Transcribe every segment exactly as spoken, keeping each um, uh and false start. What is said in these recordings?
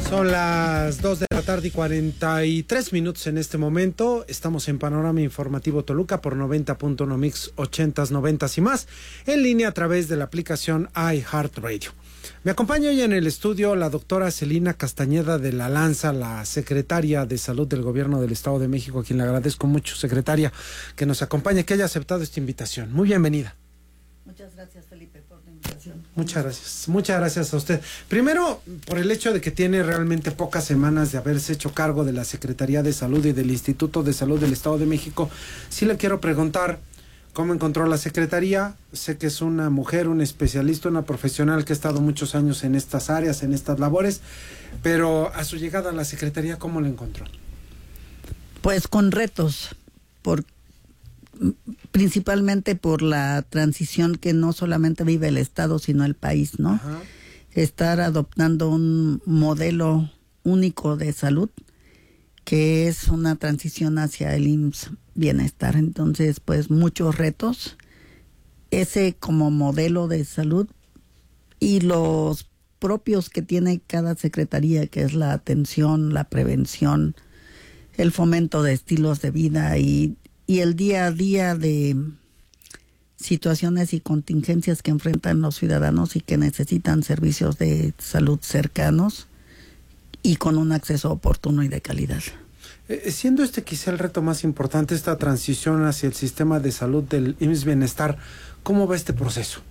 Son las dos de la tarde y cuarenta y tres minutos en este momento. Estamos en Panorama Informativo Toluca por noventa punto uno Mix, ochentas, noventas y más, en línea a través de la aplicación iHeartRadio. Me acompaña hoy en el estudio la doctora Celina Castañeda de la Lanza, la secretaria de Salud del Gobierno del Estado de México, a quien le agradezco mucho, secretaria, que nos acompañe, que haya aceptado esta invitación. Muy bienvenida. Muchas gracias, Felipe, por la invitación. Muchas gracias, muchas gracias a usted. Primero, por el hecho de que tiene realmente pocas semanas de haberse hecho cargo de la Secretaría de Salud y del Instituto de Salud del Estado de México, sí le quiero preguntar cómo encontró la Secretaría. Sé que es una mujer, una especialista, una profesional que ha estado muchos años en estas áreas, en estas labores, pero a su llegada a la Secretaría, ¿cómo la encontró? Pues con retos, por principalmente por la transición que no solamente vive el Estado, sino el país, ¿no? Ajá. Estar adoptando un modelo único de salud, que es una transición hacia el I M S S Bienestar. Entonces, pues muchos retos, ese como modelo de salud y los propios que tiene cada secretaría, que es la atención, la prevención, el fomento de estilos de vida y y el día a día de situaciones y contingencias que enfrentan los ciudadanos y que necesitan servicios de salud cercanos y con un acceso oportuno y de calidad. Eh, siendo este quizá el reto más importante, esta transición hacia el sistema de salud del I M S S Bienestar, ¿cómo va este proceso?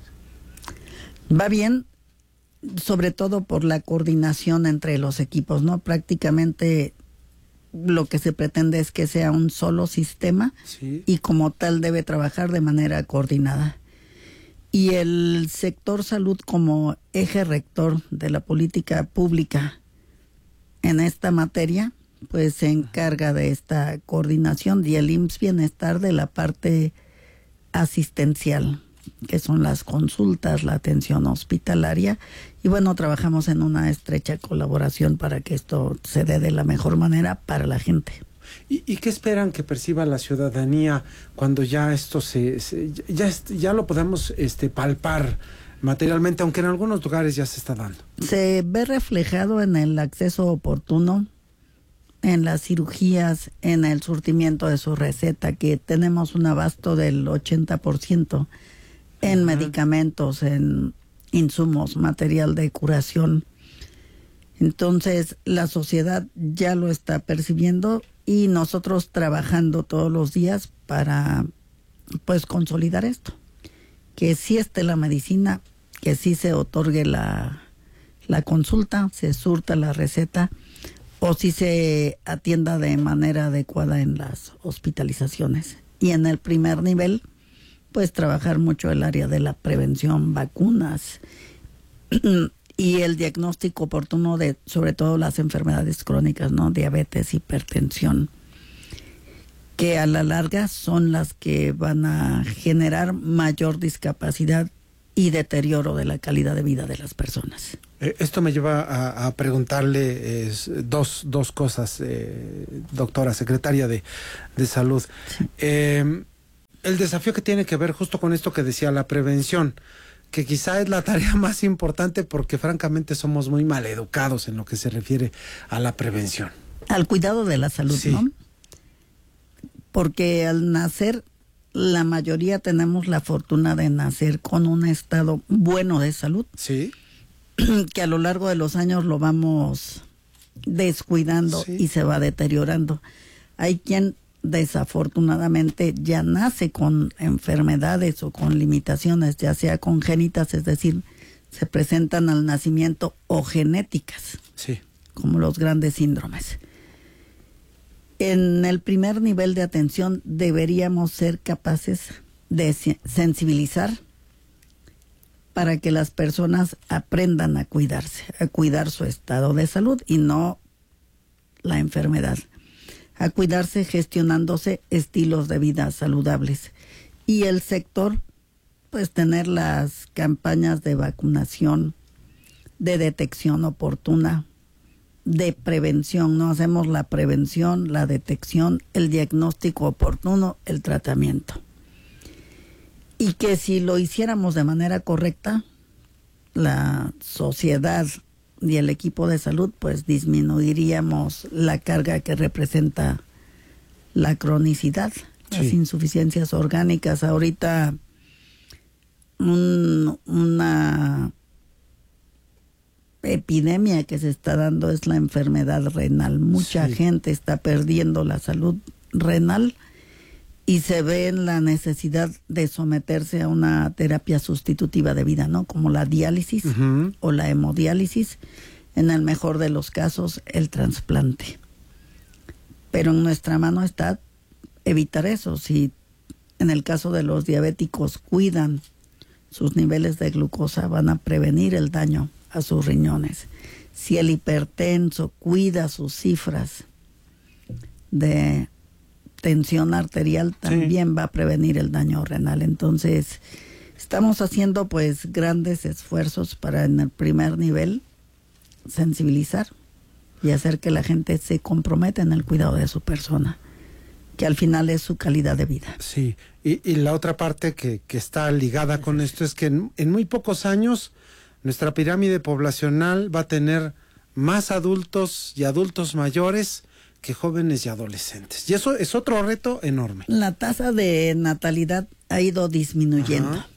Va bien, sobre todo por la coordinación entre los equipos, ¿no? Prácticamente lo que se pretende es que sea un solo sistema, sí, y como tal debe trabajar de manera coordinada. Y el sector salud como eje rector de la política pública en esta materia, pues se encarga de esta coordinación, y el I M S S Bienestar de la parte asistencial, que son las consultas, la atención hospitalaria, y bueno, trabajamos en una estrecha colaboración para que esto se dé de la mejor manera para la gente. ¿Y, y qué esperan que perciba la ciudadanía cuando ya esto se, se ya, ya lo podamos este, palpar materialmente, aunque en algunos lugares ya se está dando? Se ve reflejado en el acceso oportuno, en las cirugías, en el surtimiento de su receta, que tenemos un abasto del ochenta por ciento en uh-huh. medicamentos, en insumos, material de curación. Entonces la sociedad ya lo está percibiendo y nosotros trabajando todos los días para pues consolidar esto, que sí esté la medicina, que sí se otorgue la, la consulta, se surta la receta o sí se atienda de manera adecuada en las hospitalizaciones. Y en el primer nivel, pues trabajar mucho el área de la prevención, vacunas y el diagnóstico oportuno de sobre todo las enfermedades crónicas, ¿no? Diabetes, hipertensión, que a la larga son las que van a generar mayor discapacidad y deterioro de la calidad de vida de las personas. Eh, esto me lleva a, a preguntarle eh, dos, dos cosas, eh, doctora, secretaria de, de Salud. Sí. Eh, el desafío que tiene que ver justo con esto que decía, la prevención, que quizá es la tarea más importante porque francamente somos muy maleducados en lo que se refiere a la prevención. Al cuidado de la salud, sí, ¿no? Porque al nacer, la mayoría tenemos la fortuna de nacer con un estado bueno de salud. Sí. Que a lo largo de los años lo vamos descuidando, sí, y se va deteriorando. Hay quien desafortunadamente ya nace con enfermedades o con limitaciones, ya sea congénitas, es decir, se presentan al nacimiento, o genéticas, sí, como los grandes síndromes. En el primer nivel de atención deberíamos ser capaces de sensibilizar para que las personas aprendan a cuidarse, a cuidar su estado de salud y no la enfermedad, a cuidarse gestionándose estilos de vida saludables. Y el sector, pues tener las campañas de vacunación, de detección oportuna, de prevención, ¿no? Hacemos la prevención, la detección, el diagnóstico oportuno, el tratamiento. Y que si lo hiciéramos de manera correcta, la sociedad y el equipo de salud, pues disminuiríamos la carga que representa la cronicidad, sí. Las insuficiencias orgánicas. Ahorita un, una epidemia que se está dando es la enfermedad renal. Mucha sí. gente está perdiendo la salud renal y se ve en la necesidad de someterse a una terapia sustitutiva de vida, ¿no? Como la diálisis uh-huh. o la hemodiálisis, en el mejor de los casos, el trasplante. Pero en nuestra mano está evitar eso. Si en el caso de los diabéticos cuidan sus niveles de glucosa, van a prevenir el daño a sus riñones. Si el hipertenso cuida sus cifras de tensión arterial, también sí. va a prevenir el daño renal. Entonces, estamos haciendo pues grandes esfuerzos para en el primer nivel sensibilizar y hacer que la gente se comprometa en el cuidado de su persona, que al final es su calidad de vida. Sí, y, y la otra parte que, que está ligada con esto es que en, en muy pocos años nuestra pirámide poblacional va a tener más adultos y adultos mayores que jóvenes y adolescentes. Y eso es otro reto enorme. La tasa de natalidad ha ido disminuyendo. Ajá.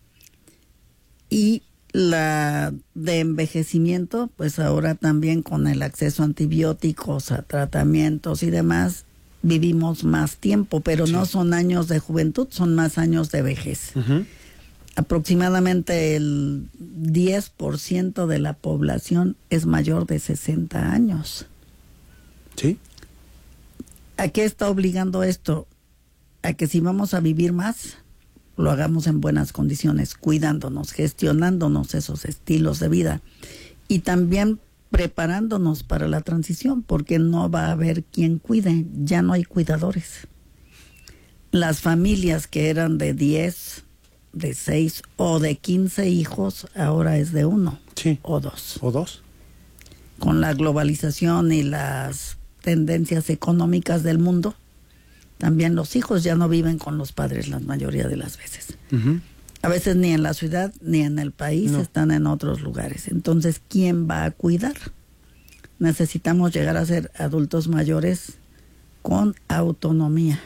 Y la de envejecimiento, pues ahora también con el acceso a antibióticos, a tratamientos y demás, vivimos más tiempo, pero sí. no son años de juventud, son más años de vejez. Uh-huh. Aproximadamente el diez por ciento de la población es mayor de sesenta años. ¿Sí? ¿A qué está obligando esto? A que si vamos a vivir más, lo hagamos en buenas condiciones, cuidándonos, gestionándonos esos estilos de vida y también preparándonos para la transición, porque no va a haber quien cuide, ya no hay cuidadores. Las familias que eran de diez, de seis o de quince hijos, ahora es de uno sí. o dos. O dos. Con la globalización y las tendencias económicas del mundo, también los hijos ya no viven con los padres la mayoría de las veces. Uh-huh. A veces ni en la ciudad ni en el país, no. están en otros lugares. Entonces, ¿quién va a cuidar? Necesitamos llegar a ser adultos mayores con autonomía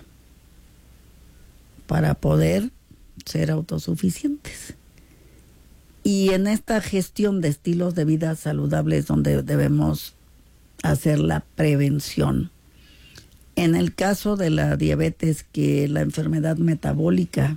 para poder ser autosuficientes. Y en esta gestión de estilos de vida saludables donde debemos hacer la prevención. En el caso de la diabetes, que la enfermedad metabólica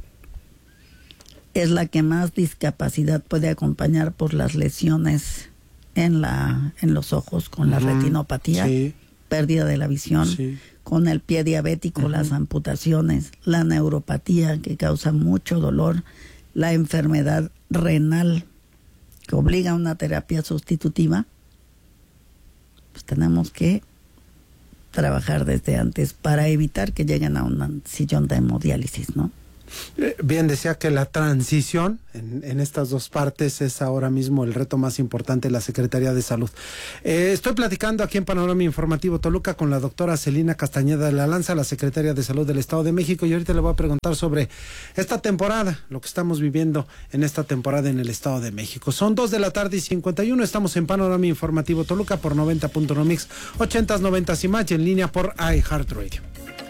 es la que más discapacidad puede acompañar por las lesiones en la en los ojos, con la uh-huh. retinopatía, sí. pérdida de la visión, sí. con el pie diabético, uh-huh. las amputaciones, la neuropatía que causa mucho dolor, la enfermedad renal que obliga a una terapia sustitutiva. Pues tenemos que trabajar desde antes para evitar que lleguen a un sillón de hemodiálisis, ¿no? Bien, decía que la transición en, en estas dos partes es ahora mismo el reto más importante de la Secretaría de Salud. Eh, estoy platicando aquí en Panorama Informativo Toluca con la doctora Celina Castañeda de la Lanza, la Secretaria de Salud del Estado de México, y ahorita le voy a preguntar sobre esta temporada, lo que estamos viviendo en esta temporada en el Estado de México. Son dos de la tarde y cincuenta y uno, estamos en Panorama Informativo Toluca por noventa punto uno Mix, ochentas, noventas y más, y en línea por iHeartRadio.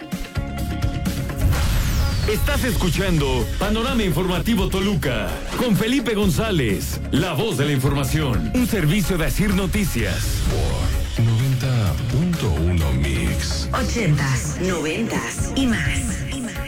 Estás escuchando Panorama Informativo Toluca con Felipe González, la voz de la información, un servicio de Asir Noticias. Por noventa punto uno Mix. Ochentas, noventas y más. Y más.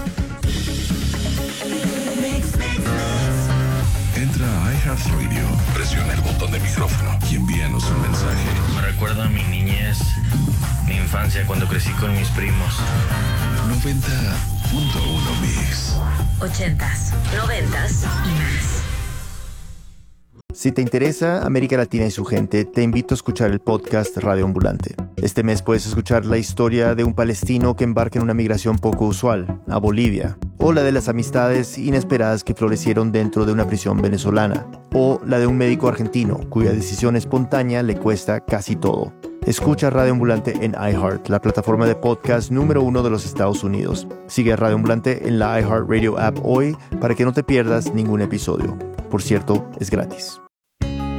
Entra a iHeartRadio, presiona el botón de micrófono y envíanos un mensaje. Me recuerda a mi niñez, mi infancia cuando crecí con mis primos. noventa punto uno Mix. Ochentas, noventas y más. Si te interesa América Latina y su gente, te invito a escuchar el podcast Radio Ambulante. Este mes puedes escuchar la historia de un palestino que embarca en una migración poco usual, a Bolivia, o la de las amistades inesperadas que florecieron dentro de una prisión venezolana, o la de un médico argentino cuya decisión espontánea le cuesta casi todo. Escucha Radio Ambulante en iHeart, la plataforma de podcast número uno de los Estados Unidos. Sigue a Radio Ambulante en la iHeartRadio app hoy para que no te pierdas ningún episodio. Por cierto, es gratis.